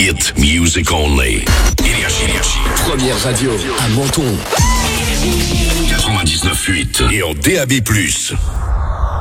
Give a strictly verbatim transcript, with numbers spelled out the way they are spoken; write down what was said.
Hit music only. Énergie, énergie. Première radio à Menton. quatre-vingt-dix-neuf virgule huit. Et en D A B plus.